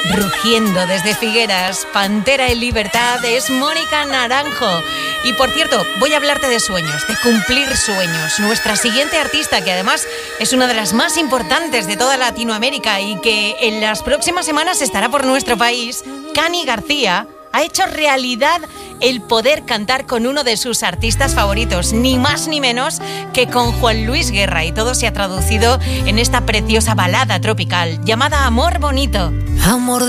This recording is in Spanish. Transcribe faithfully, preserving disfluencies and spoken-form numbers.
Rugiendo desde Figueras, Pantera en libertad, es Mónica Naranjo. Y por cierto, voy a hablarte de sueños, de cumplir sueños. Nuestra siguiente artista, que además es una de las más importantes de toda Latinoamérica y que en las próximas semanas estará por nuestro país, Cani García, ha hecho realidad el poder cantar con uno de sus artistas favoritos, ni más ni menos que con Juan Luis Guerra, y todo se ha traducido en esta preciosa balada tropical llamada Amor Bonito. Amor